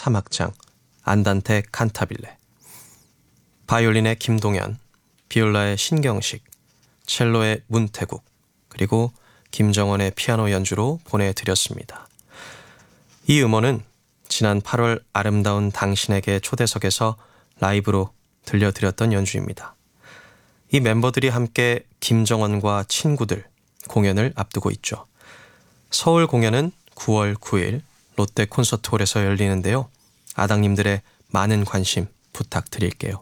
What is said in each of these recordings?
제3악장 안단테 칸타빌레, 바이올린의 김동현, 비올라의 신경식, 첼로의 문태국, 그리고 김정원의 피아노 연주로 보내드렸습니다. 이 음원은 지난 8월 아름다운 당신에게 초대석에서 라이브로 들려드렸던 연주입니다. 이 멤버들이 함께 김정원과 친구들 공연을 앞두고 있죠. 서울 공연은 9월 9일 롯데 콘서트홀에서 열리는데요. 아당님들의 많은 관심 부탁드릴게요.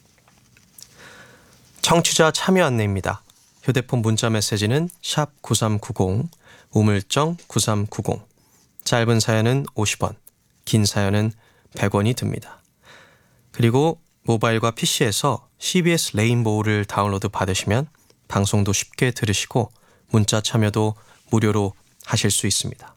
청취자 참여 안내입니다. 휴대폰 문자 메시지는 샵 9390, 우물정 9390, 짧은 사연은 50원, 긴 사연은 100원이 듭니다. 그리고 모바일과 PC에서 CBS 레인보우를 다운로드 받으시면 방송도 쉽게 들으시고 문자 참여도 무료로 하실 수 있습니다.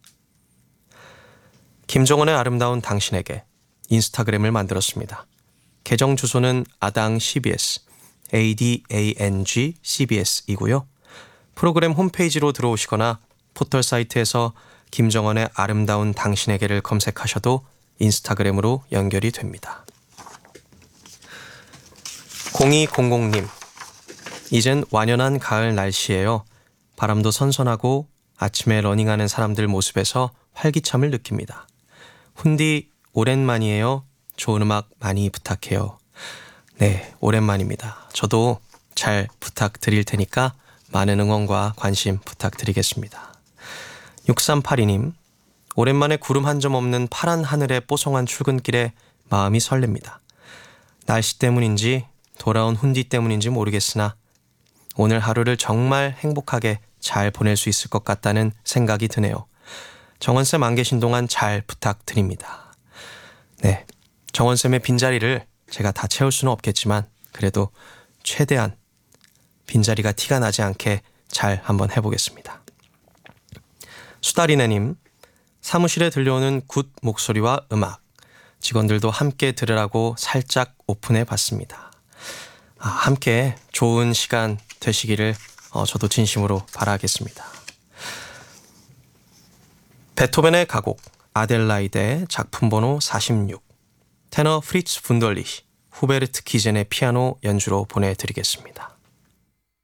김정원의 아름다운 당신에게 인스타그램을 만들었습니다. 계정 주소는 아당 CBS, ADANG CBS이고요. 프로그램 홈페이지로 들어오시거나 포털 사이트에서 김정원의 아름다운 당신에게를 검색하셔도 인스타그램으로 연결이 됩니다. 0200님, 이젠 완연한 가을 날씨예요. 바람도 선선하고 아침에 러닝하는 사람들 모습에서 활기참을 느낍니다. 훈디 오랜만이에요. 좋은 음악 많이 부탁해요. 네, 오랜만입니다. 저도 잘 부탁드릴 테니까 많은 응원과 관심 부탁드리겠습니다. 6382님, 오랜만에 구름 한 점 없는 파란 하늘의 뽀송한 출근길에 마음이 설렙니다. 날씨 때문인지 돌아온 훈디 때문인지 모르겠으나 오늘 하루를 정말 행복하게 잘 보낼 수 있을 것 같다는 생각이 드네요. 정원쌤 안 계신 동안 잘 부탁드립니다. 네, 정원쌤의 빈자리를 제가 다 채울 수는 없겠지만 그래도 최대한 빈자리가 티가 나지 않게 잘 한번 해보겠습니다. 수다리네님, 사무실에 들려오는 굿 목소리와 음악, 직원들도 함께 들으라고 살짝 오픈해 봤습니다. 함께 좋은 시간 되시기를 저도 진심으로 바라겠습니다. 베토벤의 가곡 아델라이드의 작품 번호 46, 테너 프리츠 분덜리히, 후베르트 기젠의 피아노 연주로 보내드리겠습니다.